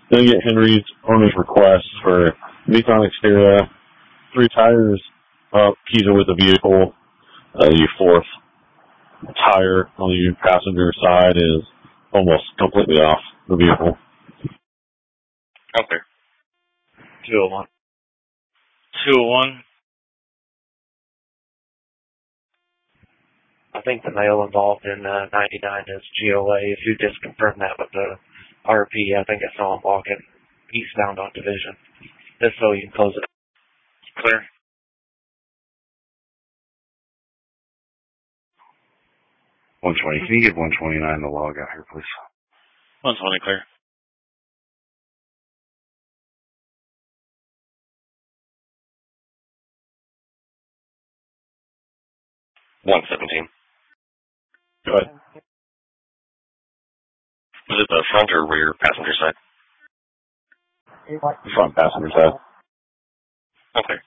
Then you get Henry's owner's request for Nissan Xterra, 3 tires up, keys are with the vehicle. Your 4th tire on the passenger side is almost completely off the vehicle. Okay. 201. 201. I think the male involved in 99 is GOA. If you just confirm that with the RP, I think I saw him walking eastbound on Division. Just so you can close it. Clear. 120. Can you give 129 the log out here, please? 120 clear. 117. Go ahead. Was it the front or rear passenger side? Front passenger side. Okay.